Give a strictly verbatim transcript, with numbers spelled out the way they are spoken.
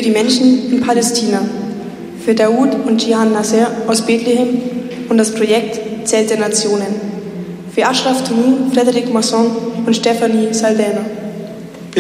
die Menschen in Palästina, für Daoud und Jihan Nasser aus Bethlehem und das Projekt Zelt der Nationen, für Ashraf Tounou, Frédéric Masson und Stephanie Saldana.